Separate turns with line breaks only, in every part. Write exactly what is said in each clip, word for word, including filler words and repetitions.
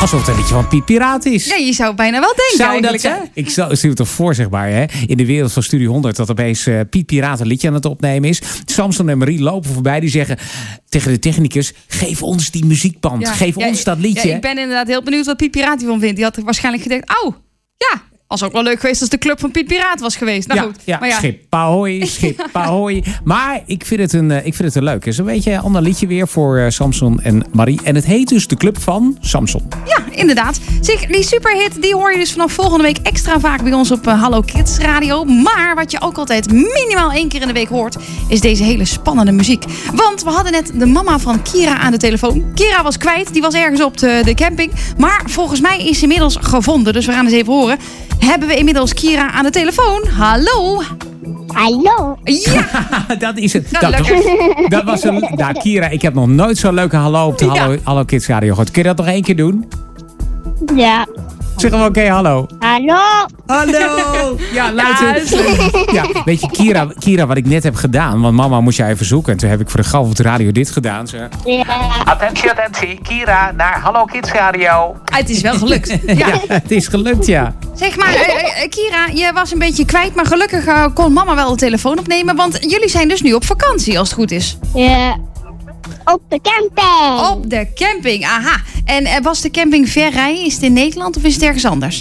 Alsof het een liedje van Piet Piraat is.
Ja, je zou bijna wel denken
zou
eigenlijk.
Dat,
Hè?
ik zie het toch voor, zeg maar. Hè? In de wereld van Studio honderd dat opeens uh, Piet Piraat een liedje aan het opnemen is. Samson en Marie lopen voorbij. Die zeggen tegen de technicus, geef ons die muziekband. Ja, geef ja, ons dat liedje.
Ja, ik ben inderdaad heel benieuwd wat Piet Piraat hiervan vindt. Die had waarschijnlijk gedacht, oh, ja... Was ook wel leuk geweest als de club van Piet Piraat was geweest. Nou
ja,
goed.
Ja,
maar ja.
Schip ahoy, schip ahoy. Maar ik vind het een, ik vind het een leuk. Het is een beetje een ander liedje weer voor uh, Samson en Marie. En het heet dus de Club van Samson.
Ja, inderdaad. Zeg, die superhit die hoor je dus vanaf volgende week extra vaak bij ons op uh, Hallo Kids Radio. Maar wat je ook altijd minimaal één keer in de week hoort, is deze hele spannende muziek. Want we hadden net de mama van Kira aan de telefoon. Kira was kwijt, die was ergens op de, de camping. Maar volgens mij is ze inmiddels gevonden. Dus we gaan eens even horen. Hebben we inmiddels Kira aan de telefoon? Hallo?
Hallo?
Ja, dat is het. Dat, dat, dat was een... Nou, Kira, ik heb nog nooit zo'n leuke hallo op de Hallo, ja. Hallo Kids Radio gehoord. Kun je dat nog één keer doen?
Ja.
Zeg maar oké, okay, hallo.
Hallo.
Hallo. Ja, luister. Ja, weet je, Kira, Kira, wat ik net heb gedaan, want mama moest je even zoeken. En toen heb ik voor de Galg op de radio dit gedaan. Ze...
Ja.
Attentie, attentie. Kira, naar Hallo Kids Radio.
Ah, het is wel gelukt. Ja.
Ja, het is gelukt, ja.
Zeg maar, uh, uh, Kira, je was een beetje kwijt, maar gelukkig uh, kon mama wel de telefoon opnemen. Want jullie zijn dus nu op vakantie, als het goed is.
Ja. Op de camping.
Op de camping, aha. En uh, was de camping ver rijden? Is het in Nederland of is het ergens anders?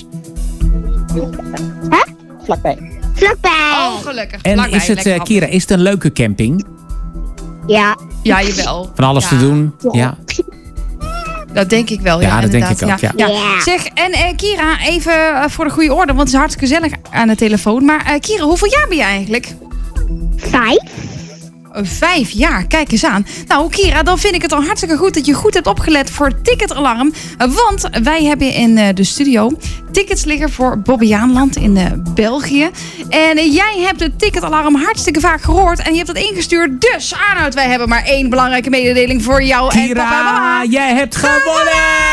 Huh?
Vlakbij.
Vlakbij.
Oh, gelukkig.
En
Vlakbij,
is het, uh, Kira, is het een leuke camping?
Ja.
Ja, jawel.
Van alles
ja.
te doen? Ja.
Dat denk ik wel, ja.
Ja, dat
inderdaad.
denk ik ook,
ja.
ja.
ja. Zeg, en uh, Kira, even uh, voor de goede orde, want het is hartstikke gezellig aan de telefoon. Maar uh, Kira, hoeveel jaar ben je eigenlijk?
Vijf.
Vijf jaar, kijk eens aan. Nou, Kira, dan vind ik het al hartstikke goed dat je goed hebt opgelet voor het ticketalarm. Want wij hebben in de studio tickets liggen voor Bobbejaanland in België. En jij hebt het ticketalarm hartstikke vaak gehoord en je hebt het ingestuurd. Dus, Arnoud, wij hebben maar één belangrijke mededeling voor jou.
Kira,
en papa en mama.
Jij hebt gewonnen!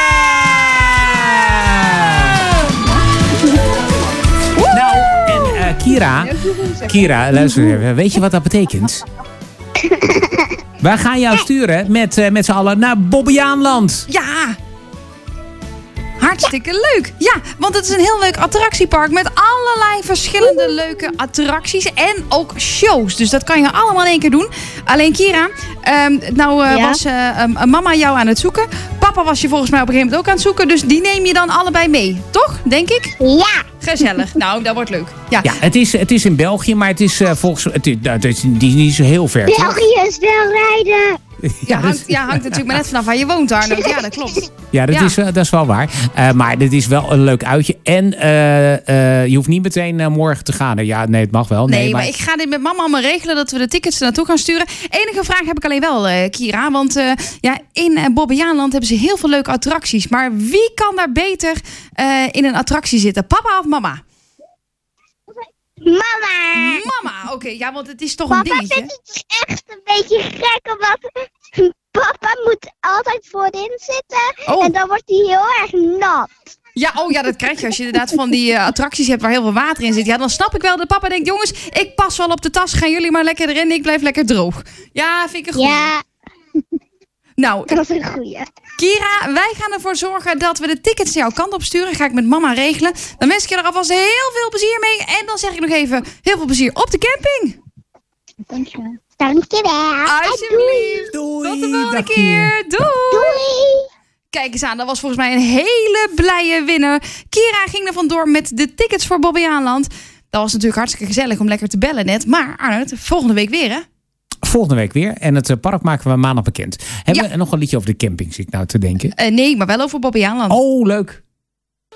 Nou, en uh, Kira, Kira, luister even. Weet je wat dat betekent? Wij gaan jou sturen met, uh, met z'n allen naar Bobbejaanland.
Ja! Hartstikke leuk. Ja, want het is een heel leuk attractiepark met allerlei verschillende leuke attracties en ook shows. Dus dat kan je allemaal in één keer doen. Alleen Kira, um, nou uh, ja? was uh, um, mama jou aan het zoeken. Papa was je volgens mij op een gegeven moment ook aan het zoeken. Dus die neem je dan allebei mee, toch? Denk ik?
Ja.
Gezellig. Nou, dat wordt leuk. Ja,
ja het, is, het is in België, maar het is uh, volgens het is, het is niet, niet zo heel ver.
België is wel rijden.
Ja, hangt, ja, hangt natuurlijk maar net vanaf waar je woont, Arnold. Ja, dat klopt.
Ja, dat, ja. Is, uh, dat is wel waar. Uh, maar dit is wel een leuk uitje. En uh, uh, je hoeft niet meteen uh, morgen te gaan. Ja, nee, het mag wel. Nee,
nee maar...
maar
ik ga dit met mama allemaal regelen dat we de tickets er naartoe gaan sturen. Enige vraag heb ik alleen wel, uh, Kira. Want uh, ja, in uh, Bobbejaanland hebben ze heel veel leuke attracties. Maar wie kan daar beter uh, in een attractie zitten? Papa of mama?
Mama.
Mama, oké. Okay, ja, want het is toch
papa
een dingetje.
Papa vindt het echt een beetje gek, omdat papa moet altijd voorin zitten.
Oh.
En dan wordt hij heel erg nat.
Ja, oh ja, dat krijg je als je inderdaad van die uh, attracties hebt waar heel veel water in zit. Ja, dan snap ik wel dat papa denkt, jongens, ik pas wel op de tas. Gaan jullie maar lekker erin, ik blijf lekker droog. Ja, vind ik een goeie.
Ja.
Nou,
dat is een goeie.
Kira, wij gaan ervoor zorgen dat we de tickets jouw kant op sturen. Ga ik met mama regelen. Dan wens ik je er alvast heel veel plezier mee. En dan zeg ik nog even heel veel plezier op de camping.
Dankjewel. Dankjewel.
Alsjeblieft.
Doei.
Tot de volgende
Dag
keer. Doei.
Doei.
Kijk eens aan, dat was volgens mij een hele blije winnaar. Kira ging er vandoor met de tickets voor Bobbejaanland. Dat was natuurlijk hartstikke gezellig om lekker te bellen net. Maar Arnold, volgende week weer hè?
Volgende week weer. En het park maken we maandag bekend. Hebben
ja.
we nog een liedje over de camping, zit ik nou te denken?
Uh, nee, maar wel over Bobbejaanland.
Oh, leuk.